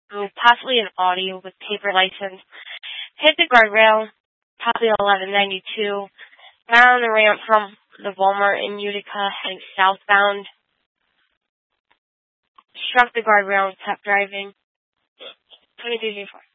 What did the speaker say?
possibly an Audi with paper license. Hit the guardrail, probably 1192. Got on the ramp from the Walmart in Utica, heading southbound. Struck the guardrail and kept driving. 2334.